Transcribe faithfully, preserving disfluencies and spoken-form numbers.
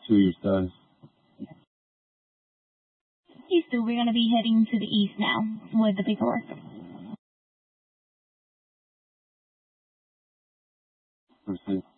two of your studs. Houston, we're going to be heading to the east now with the paperwork. Proceed.